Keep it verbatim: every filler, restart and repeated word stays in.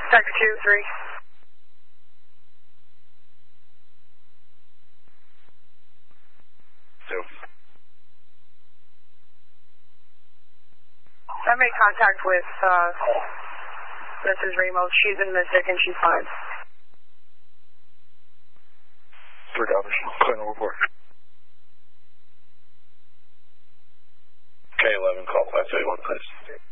Sector two, three. Two. I made contact with uh, Missus Ramos. She's in Mystic and she's fine. Three Dollars. Clear no report. K eleven, call five thirty-one, please.